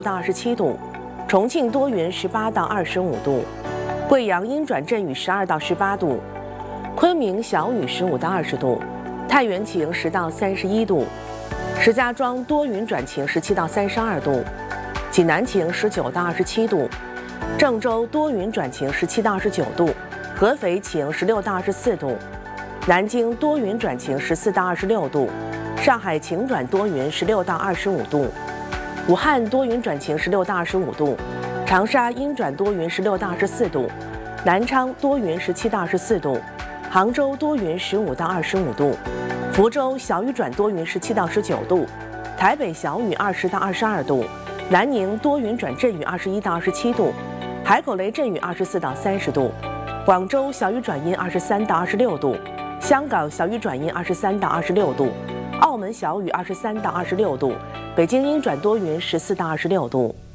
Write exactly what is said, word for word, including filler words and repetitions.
到二十七度，重庆多云十八到二十五度，贵阳阴转阵雨十二到十八度，昆明小雨十五到二十度，太原晴十到三十一度，石家庄多云转晴十七到三十二度，济南晴十九到二十七度，郑州多云转晴十七到二十九度，合肥晴十六到二十四度，南京多云转晴十四到二十六度，上海晴转多云十六到二十五度，武汉多云转晴十六到二十五度，长沙阴转多云十六到二十四度，南昌多云十七到二十四度，杭州多云十五到二十五度，福州小雨转多云十七到十九度，台北小雨二十到二十二度，南宁多云转阵雨二十一到二十七度，海口雷阵雨二十四到三十度，广州小雨转阴二十三到二十六度，香港小雨转阴二十三到二十六度，澳门小雨二十三到二十六度，北京阴转多云十四到二十六度。